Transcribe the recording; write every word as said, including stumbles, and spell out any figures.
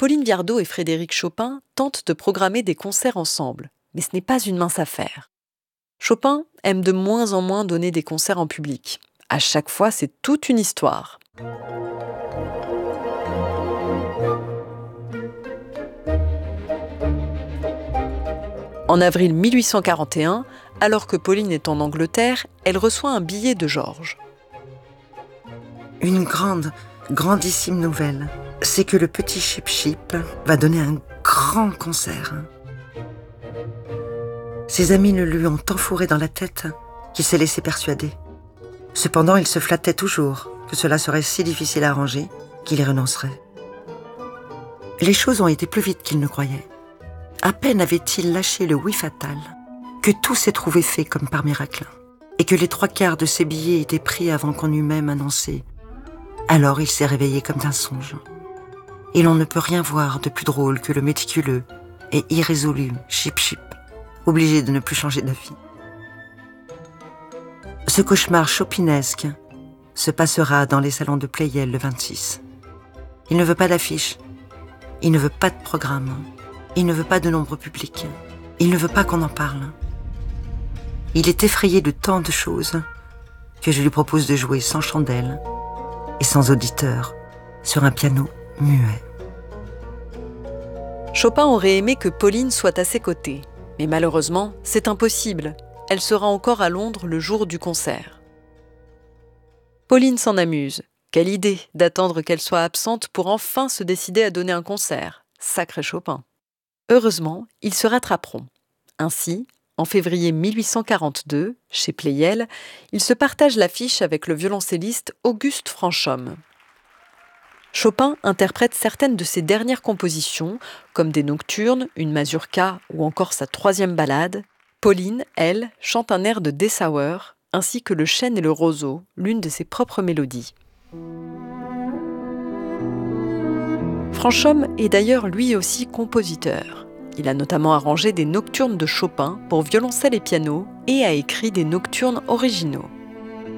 Pauline Viardot et Frédéric Chopin tentent de programmer des concerts ensemble, mais ce n'est pas une mince affaire. Chopin aime de moins en moins donner des concerts en public. À chaque fois, c'est toute une histoire. En avril mille huit cent quarante et un, alors que Pauline est en Angleterre, elle reçoit un billet de Georges. Une grande, grandissime nouvelle, c'est que le petit Chip Chip va donner un grand concert. Ses amis le lui ont enfourré dans la tête qu'il s'est laissé persuader. Cependant, il se flattait toujours que cela serait si difficile à arranger qu'il y renoncerait. Les choses ont été plus vite qu'il ne croyait. À peine avait-il lâché le oui fatal que tout s'est trouvé fait comme par miracle et que les trois quarts de ses billets étaient pris avant qu'on eût même annoncé. Alors il s'est réveillé comme d'un songe. Et l'on ne peut rien voir de plus drôle que le méticuleux et irrésolu Chip Chip, obligé de ne plus changer d'avis. Ce cauchemar chopinesque se passera dans les salons de Pleyel le vingt-six. Il ne veut pas d'affiche, il ne veut pas de programme, il ne veut pas de nombre public, il ne veut pas qu'on en parle. Il est effrayé de tant de choses que je lui propose de jouer sans chandelle et sans auditeur sur un piano muet. Chopin aurait aimé que Pauline soit à ses côtés, mais malheureusement, c'est impossible. Elle sera encore à Londres le jour du concert. Pauline s'en amuse. Quelle idée d'attendre qu'elle soit absente pour enfin se décider à donner un concert. Sacré Chopin. Heureusement, ils se rattraperont. Ainsi, en février mille huit cent quarante-deux, chez Pleyel, il se partage l'affiche avec le violoncelliste Auguste Franchomme. Chopin interprète certaines de ses dernières compositions, comme des nocturnes, une mazurka ou encore sa troisième ballade. Pauline, elle, chante un air de Dessauer, ainsi que le chêne et le roseau, l'une de ses propres mélodies. Franchomme est d'ailleurs lui aussi compositeur. Il a notamment arrangé des nocturnes de Chopin pour violoncelle et piano et a écrit des nocturnes originaux.